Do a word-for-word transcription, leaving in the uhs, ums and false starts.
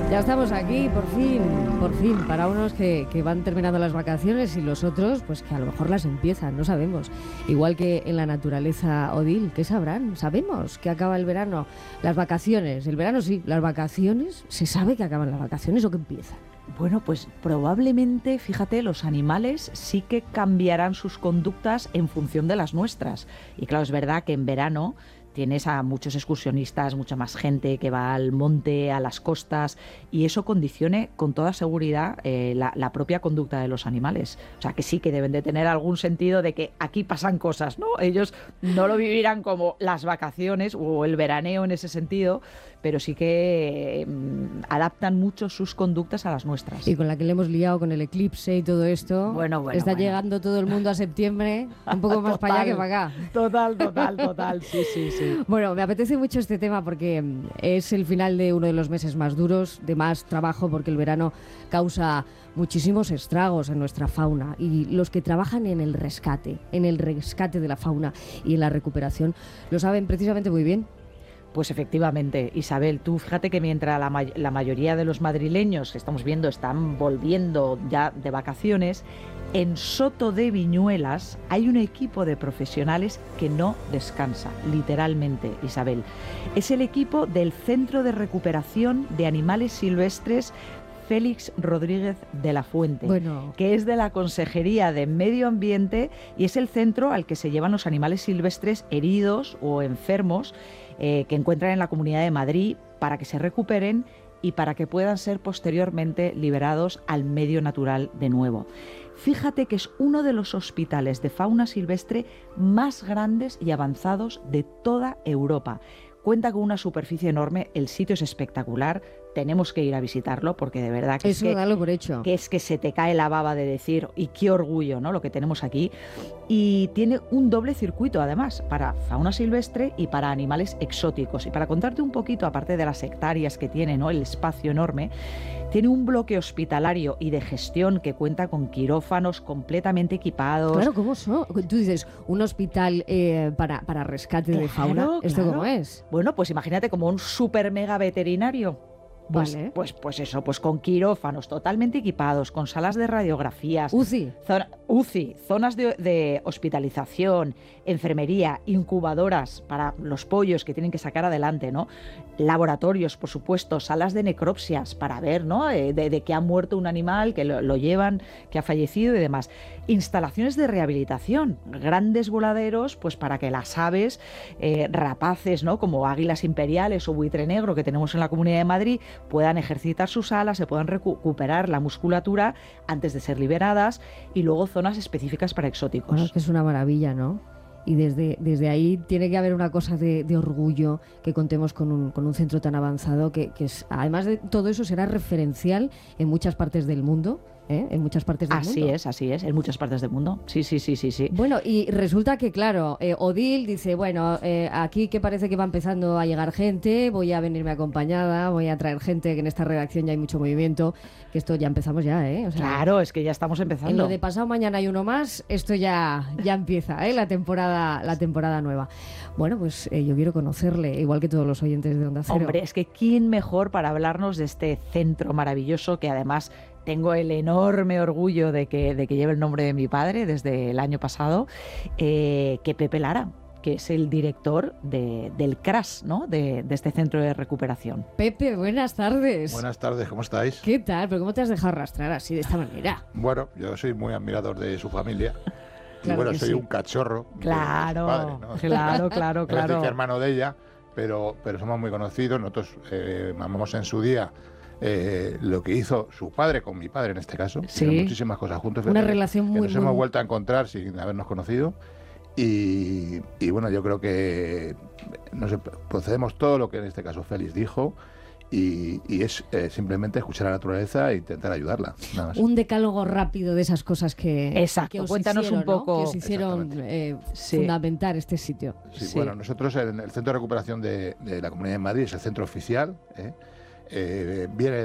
Ya estamos aquí, por fin, por fin, para unos que, que van terminando las vacaciones y los otros, pues que a lo mejor las empiezan, no sabemos. Igual que en la naturaleza, Odil, ¿qué sabrán? Sabemos que acaba el verano, las vacaciones, el verano sí, las vacaciones, ¿se sabe que acaban las vacaciones o que empiezan? Bueno, pues probablemente, fíjate, los animales sí que cambiarán sus conductas en función de las nuestras. Y claro, es verdad que en verano tienes a muchos excursionistas, mucha más gente que va al monte, a las costas, y eso condicione con toda seguridad eh, la, la propia conducta de los animales. O sea, que sí que deben de tener algún sentido de que aquí pasan cosas, ¿no? Ellos no lo vivirán como las vacaciones o el veraneo en ese sentido, pero sí que eh, adaptan mucho sus conductas a las nuestras. Y con la que le hemos liado con el eclipse y todo esto, bueno, bueno, está bueno. llegando todo el mundo a septiembre, un poco más para allá que para acá. Total, total, total, sí, sí, sí. Bueno, me apetece mucho este tema porque es el final de uno de los meses más duros, de más trabajo, porque el verano causa muchísimos estragos en nuestra fauna, y los que trabajan en el rescate, en el rescate de la fauna y en la recuperación, lo saben precisamente muy bien. Pues efectivamente, Isabel, tú fíjate que mientras la, may- la mayoría de los madrileños que estamos viendo están volviendo ya de vacaciones, en Soto de Viñuelas hay un equipo de profesionales que no descansa, literalmente, Isabel. Es el equipo del Centro de Recuperación de Animales Silvestres Félix Rodríguez de la Fuente, bueno. que es de la Consejería de Medio Ambiente y es el centro al que se llevan los animales silvestres heridos o enfermos eh, que encuentran en la Comunidad de Madrid para que se recuperen y para que puedan ser posteriormente liberados al medio natural de nuevo. Fíjate que es uno de los hospitales de fauna silvestre más grandes y avanzados de toda Europa. Cuenta con una superficie enorme, el sitio es espectacular, tenemos que ir a visitarlo porque de verdad que Eso es que, dalo por hecho. que es que se te cae la baba de decir, y qué orgullo, ¿no?, lo que tenemos aquí. Y tiene un doble circuito además, para fauna silvestre y para animales exóticos. Y para contarte un poquito, aparte de las hectáreas que tiene, ¿no?, el espacio enorme, tiene un bloque hospitalario y de gestión que cuenta con quirófanos completamente equipados. Claro, ¿cómo son? Tú dices, un hospital eh, para, para rescate Claro, de fauna, ¿esto claro. cómo es? Bueno, pues imagínate como un super mega veterinario. Pues, Vale. pues, pues eso, pues con quirófanos totalmente equipados, con salas de radiografías, U C I. zona, U C I, zonas de, de hospitalización, enfermería, incubadoras para los pollos que tienen que sacar adelante, ¿no? Laboratorios, por supuesto, salas de necropsias para ver, ¿no?, de, de, de que ha muerto un animal, que lo, lo llevan, que ha fallecido y demás. Instalaciones de rehabilitación, grandes voladeros, pues para que las aves eh, rapaces, ¿no?, como águilas imperiales o buitre negro que tenemos en la Comunidad de Madrid, puedan ejercitar sus alas, se puedan recuperar la musculatura antes de ser liberadas, y luego zonas específicas para exóticos. Bueno, es que es una maravilla, ¿no? Y desde, desde ahí tiene que haber una cosa de, de orgullo que contemos con un, con un centro tan avanzado que, que es, además de todo eso, será referencial en muchas partes del mundo. ¿Eh? En muchas partes del así mundo. Así es, así es, en muchas partes del mundo. Sí, sí, sí, sí, sí. Bueno, y resulta que, claro, eh, Odil dice, bueno, eh, aquí que parece que va empezando a llegar gente, voy a venirme acompañada, voy a traer gente, que en esta redacción ya hay mucho movimiento, que esto ya empezamos ya, ¿eh? O sea, claro, es que ya estamos empezando. En lo de pasado mañana hay uno más, esto ya, ya empieza, ¿eh? La temporada, la temporada nueva. Bueno, pues eh, yo quiero conocerle, igual que todos los oyentes de Onda Cero. Hombre, es que quién mejor para hablarnos de este centro maravilloso que además tengo el enorme orgullo de que, de que lleve el nombre de mi padre desde el año pasado, eh, que Pepe Lara, que es el director de, del C R A S, ¿no?, de, de este centro de recuperación. Pepe, buenas tardes. Buenas tardes, ¿cómo estáis? ¿Qué tal? ¿Pero cómo te has dejado arrastrar así, de esta manera? Bueno, yo soy muy admirador de su familia. Claro, y bueno, soy sí. un cachorro claro, de su padre, ¿no? Claro, claro, Él es claro. hermano de ella, pero, pero somos muy conocidos. Nosotros eh, amamos en su día eh, lo que hizo su padre con mi padre en este caso. Sí. Hicieron muchísimas cosas juntos. Una que, relación muy... que nos muy... hemos vuelto a encontrar sin habernos conocido. Y, y bueno, yo creo que no sé, procedemos todo lo que en este caso Félix dijo. Y, y es eh, simplemente escuchar a la naturaleza e intentar ayudarla, nada más. Un decálogo rápido de esas cosas que, Exacto, que os cuéntanos hicieron, un poco. ¿no?, que os hicieron eh, sí. fundamentar este sitio. Sí, Sí. Bueno, nosotros en el Centro de Recuperación de, de la Comunidad de Madrid es el centro oficial, ¿eh? Eh, viene